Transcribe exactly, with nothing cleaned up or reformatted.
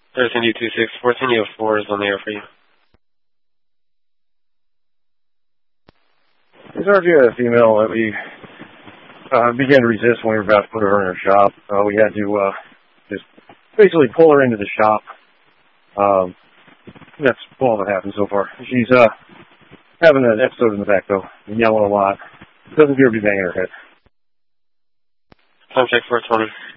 thirteen D two six, fourteen E oh four is on the air for you. This R G had a female that we uh, began to resist when we were about to put her in her shop. Uh, we had to uh, just basically pull her into the shop. Um, that's all that happened so far. She's uh, having an episode in the back, though, yelling a lot. Doesn't appear to be banging her head. Time check four twenty.